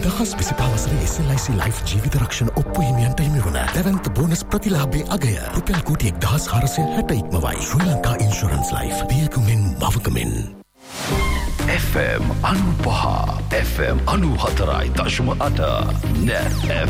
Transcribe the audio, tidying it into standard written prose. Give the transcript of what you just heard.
2025 SLIC Life ජීවිත රක්ෂණ ඔප්පු හිමියන්ට හිමිවන දැවන්ත බෝනස් ප්‍රතිලාභයේ අගය රුපියල් කෝටි 1460 ඉක්මවයි. ශ්‍රී Lanka insurance life පියකුමින් මවකමින්. FM 95 FM 94.8 Net